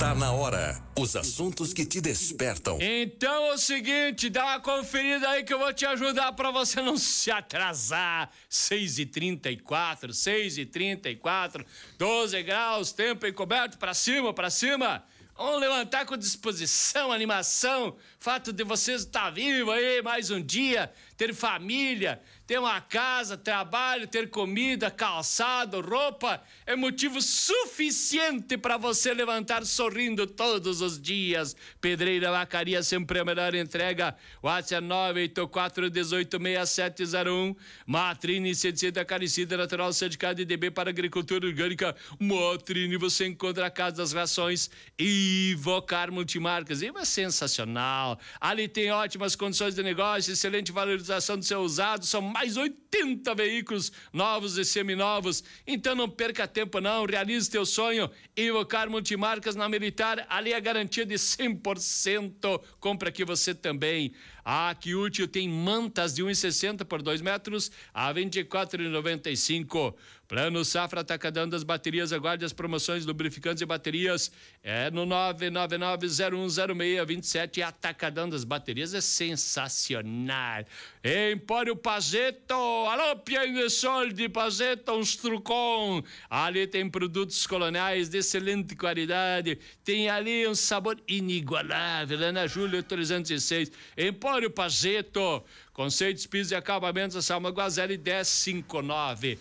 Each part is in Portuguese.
Tá na hora. Os assuntos que te despertam. Então é o seguinte, dá uma conferida aí que eu vou te ajudar pra você não se atrasar. 6h34, 12 graus, tempo encoberto, pra cima. Vamos levantar com disposição, animação, fato de você estar vivo aí mais um dia, ter família, ter uma casa, trabalho, ter comida, calçado, roupa, é motivo suficiente para você levantar sorrindo todos os dias. Pedreira Vacaria, sempre a melhor entrega. WhatsApp 984186701. Matrine, inseticida, acaricida, natural, certificado IDB para agricultura orgânica. Matrine, você encontra a Casa das Rações e Vocar Multimarcas. E é sensacional. Ali tem ótimas condições de negócio, excelente valorização do seu usado. São mais 80 veículos novos e seminovos. Então não perca tempo não, realize teu sonho. Invocar Multimarcas na Militar, ali a garantia de 100%. Compra aqui você também. A Que Útil tem mantas de 1,60 por 2 metros a R$ 24,95. Plano Safra Atacadão das Baterias, aguarde as promoções lubrificantes e baterias. É no 999-010627. Atacadão das Baterias é sensacional. Empório Pazeto, alô Piano Sol de Pazeto, uns trucom. Ali tem produtos coloniais de excelente qualidade. Tem ali um sabor inigualável. Ana Júlia 306. Empório Pazeto. Conceitos, pisos e acabamentos, Salma Guazelli 1059.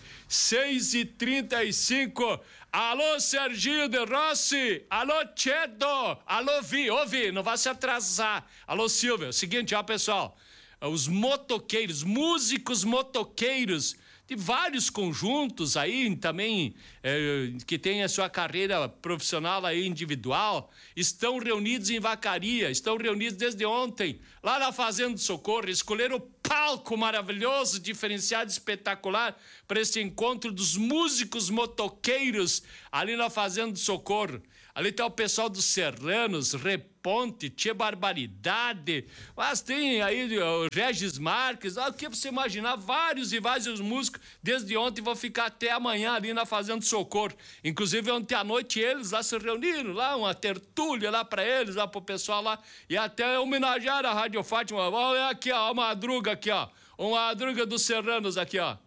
6h35. Alô, Serginho de Rossi. Alô, Tchedo. Alô, Vi, não vai se atrasar. Alô, Silvia. Seguinte, ó, pessoal. Os motoqueiros, músicos motoqueiros de vários conjuntos aí também que tem a sua carreira profissional aí individual, estão reunidos em Vacaria, estão reunidos desde ontem, lá na Fazenda do Socorro, escolheram o palco maravilhoso, diferenciado, espetacular para esse encontro dos músicos motoqueiros ali na Fazenda do Socorro. Ali tá o pessoal dos Serranos, Reponte, Tia Barbaridade, mas tem aí o Regis Marques, o que você imaginar, vários e vários músicos desde ontem vão ficar até amanhã ali na Fazenda do Socorro. Inclusive ontem à noite eles lá se reuniram, lá uma tertúlia lá pra eles, lá pro pessoal lá, e até homenagearam a Rádio Fátima. Olha aqui, ó, a Madruga aqui, ó, uma Madruga dos Serranos aqui, ó.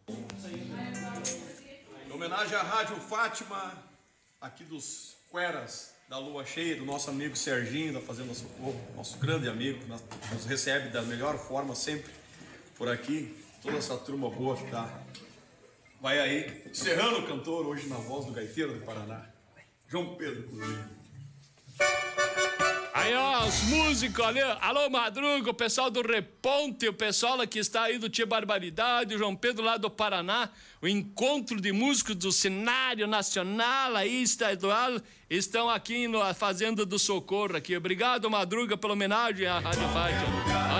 Em homenagem à Rádio Fátima, aqui dos Queras da Lua Cheia, do nosso amigo Serginho da Fazenda Socorro, nosso grande amigo, que nos recebe da melhor forma sempre por aqui, toda essa turma boa que tá. Vai aí, encerrando o cantor hoje na voz do gaiteiro do Paraná, João Pedro Cozinho. Aí, ó, os músicos ali, alô Madruga, o pessoal do Reponte, o pessoal que está aí do Tia Barbaridade, o João Pedro lá do Paraná, o encontro de músicos do cenário nacional aí, estadual, estão aqui na Fazenda do Socorro aqui. Obrigado, Madruga, pela homenagem à Rádio Fátima.